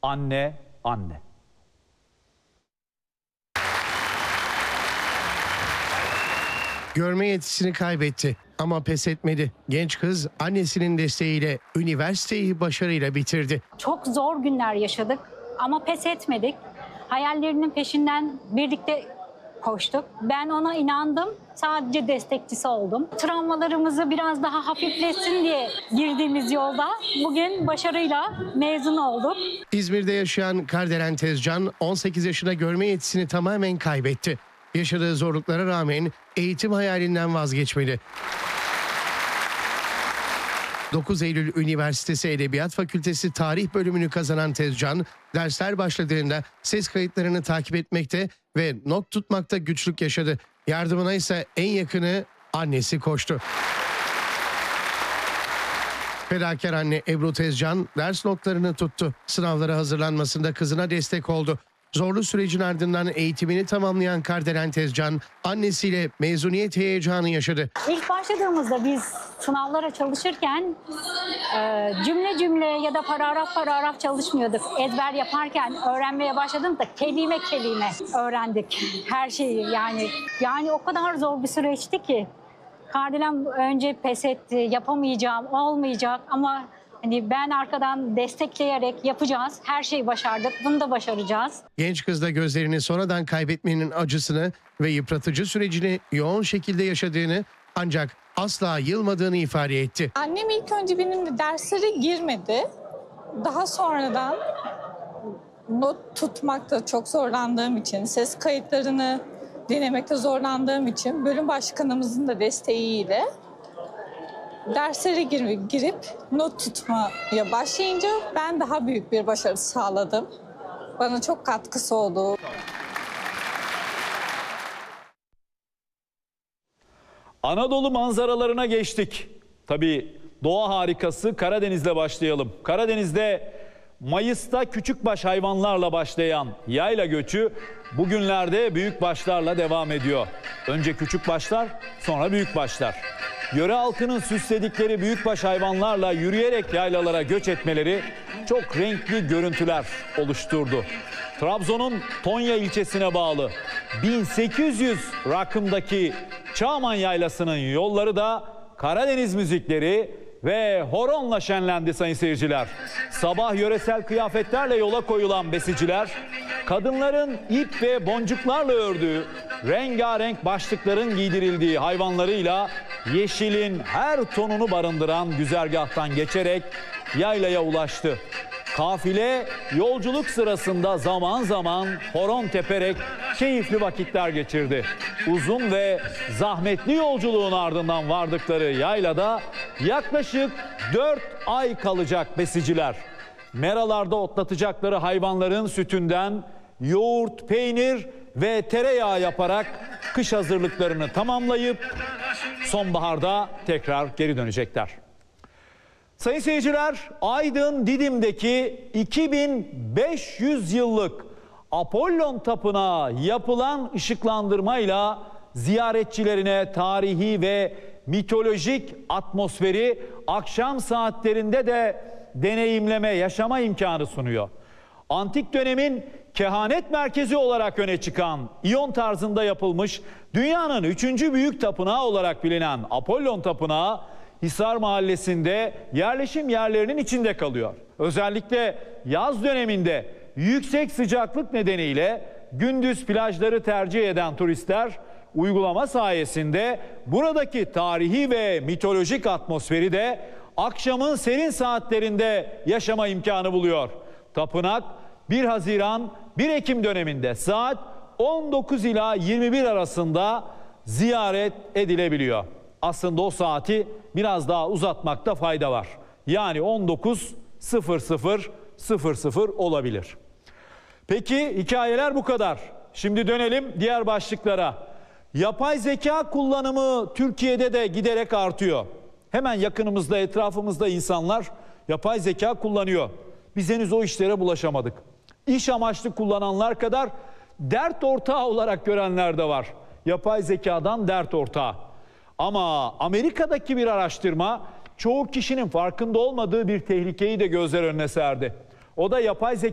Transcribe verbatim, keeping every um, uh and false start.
Anne, anne. Görme yetisini kaybetti ama pes etmedi. Genç kız annesinin desteğiyle üniversiteyi başarıyla bitirdi. Çok zor günler yaşadık ama pes etmedik. Hayallerinin peşinden birlikte koştuk. Ben ona inandım. Sadece destekçisi oldum. Travmalarımızı biraz daha hafifletsin diye girdiğimiz yolda bugün başarıyla mezun olduk. İzmir'de yaşayan Kardelen Tezcan on sekiz yaşında görme yetisini tamamen kaybetti. Yaşadığı zorluklara rağmen eğitim hayalinden vazgeçmedi. dokuz Eylül Üniversitesi Edebiyat Fakültesi Tarih bölümünü kazanan Tezcan, dersler başladığında ses kayıtlarını takip etmekte ve not tutmakta güçlük yaşadı. Yardımına ise en yakını annesi koştu. Fedakar anne Ebru Tezcan ders notlarını tuttu. Sınavlara hazırlanmasında kızına destek oldu. Zorlu sürecin ardından eğitimini tamamlayan Kardelen Tezcan, annesiyle mezuniyet heyecanı yaşadı. İlk başladığımızda biz sınavlara çalışırken e, cümle cümle ya da paragraf paragraf çalışmıyorduk. Ezber yaparken öğrenmeye başladığımızda kelime kelime öğrendik her şeyi. Yani yani o kadar zor bir süreçti ki. Kardelen önce pes etti, yapamayacağım, olmayacak ama hani ben arkadan destekleyerek yapacağız. Her şeyi başardık. Bunu da başaracağız. Genç kız da gözlerini sonradan kaybetmenin acısını ve yıpratıcı sürecini yoğun şekilde yaşadığını ancak asla yılmadığını ifade etti. Annem ilk önce benimle derslere girmedi. Daha sonradan not tutmakta çok zorlandığım için, ses kayıtlarını denemekte zorlandığım için bölüm başkanımızın da desteğiyle derslere girip not tutmaya başlayınca ben daha büyük bir başarı sağladım. Bana çok katkısı oldu. Anadolu manzaralarına geçtik. Tabii doğa harikası Karadeniz'le başlayalım. Karadeniz'de Mayıs'ta küçükbaş hayvanlarla başlayan yayla göçü bugünlerde büyükbaşlarla devam ediyor. Önce küçükbaşlar, sonra büyükbaşlar. Yöre halkının süsledikleri büyükbaş hayvanlarla yürüyerek yaylalara göç etmeleri çok renkli görüntüler oluşturdu. Trabzon'un Tonya ilçesine bağlı bin sekiz yüz rakımdaki Çağman Yaylası'nın yolları da Karadeniz müzikleri ve horonla şenlendi sayın seyirciler. Sabah yöresel kıyafetlerle yola koyulan besiciler, kadınların ip ve boncuklarla ördüğü, rengarenk başlıkların giydirildiği hayvanlarıyla yeşilin her tonunu barındıran güzergahtan geçerek yaylaya ulaştı. Kafile yolculuk sırasında zaman zaman horon teperek keyifli vakitler geçirdi. Uzun ve zahmetli yolculuğun ardından vardıkları yaylada yaklaşık dört ay kalacak besiciler. Meralarda otlatacakları hayvanların sütünden yoğurt, peynir ve tereyağı yaparak kış hazırlıklarını tamamlayıp sonbaharda tekrar geri dönecekler. Sayın seyirciler, Aydın Didim'deki iki bin beş yüz yıllık Apollon Tapınağı yapılan ışıklandırmayla ziyaretçilerine tarihi ve mitolojik atmosferi akşam saatlerinde de deneyimleme, yaşama imkanı sunuyor. Antik dönemin kehanet merkezi olarak öne çıkan İyon tarzında yapılmış dünyanın üçüncü büyük tapınağı olarak bilinen Apollon Tapınağı, Hisar Mahallesi'nde yerleşim yerlerinin içinde kalıyor. Özellikle yaz döneminde yüksek sıcaklık nedeniyle gündüz plajları tercih eden turistler uygulama sayesinde buradaki tarihi ve mitolojik atmosferi de akşamın serin saatlerinde yaşama imkanı buluyor. Tapınak bir Haziran bir Ekim döneminde saat on dokuz ila yirmi bir arasında ziyaret edilebiliyor. Aslında o saati biraz daha uzatmakta fayda var. Yani on dokuz olabilir. Peki hikayeler bu kadar. Şimdi dönelim diğer başlıklara. Yapay zeka kullanımı Türkiye'de de giderek artıyor. Hemen yakınımızda, etrafımızda insanlar yapay zeka kullanıyor. Biz henüz o işlere bulaşamadık. İş amaçlı kullananlar kadar dert ortağı olarak görenler de var. Yapay zekadan dert ortağı. Ama Amerika'daki bir araştırma çoğu kişinin farkında olmadığı bir tehlikeyi de gözler önüne serdi. O da yapay zeka